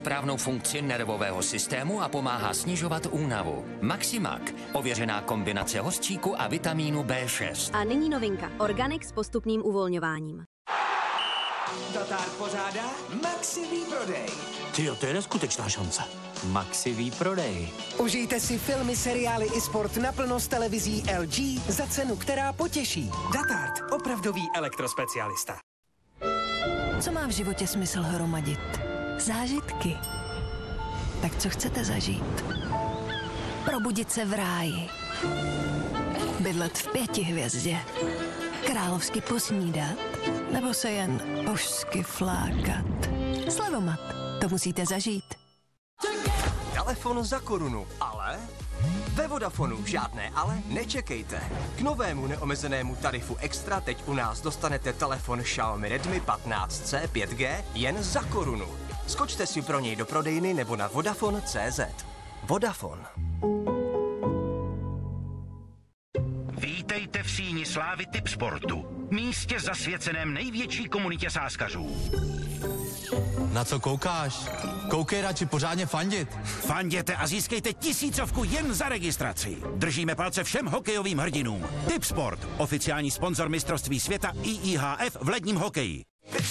správnou funkci nervového systému a pomáhá snižovat únavu. Maximak, ověřená kombinace hořčíku a vitamínu B6. A nyní novinka. Organic s postupným uvolňováním. Datár pořádá Maxi výprodej. Tyjo, to je neskutečná šance. Maxi výprodej. Užijte si filmy, seriály i sport naplno s televizí LG za cenu, která potěší. Datard, opravdový elektrospecialista. Co má v životě smysl hromadit? Zážitky. Tak co chcete zažít? Probudit se v ráji. Bydlet v 5 hvězdě. Královsky posnídat. Nebo se jen božsky flákat. Slevomat. To musíte zažít. Telefon za korunu, ale... Ve Vodafonu žádné ale nečekejte. K novému neomezenému tarifu Extra teď u nás dostanete telefon Xiaomi Redmi 15C 5G jen za korunu. Skočte si pro něj do prodejny nebo na Vodafone.cz. Vodafone. Vítejte v síni slávy Tipsportu, místě zasvěceném největší komunitě sázkařů. Na co koukáš? Koukej radši pořádně fandit. Fanděte a získejte 1000 jen za registraci. Držíme palce všem hokejovým hrdinům. Tipsport, oficiální sponzor mistrovství světa IIHF v ledním hokeji.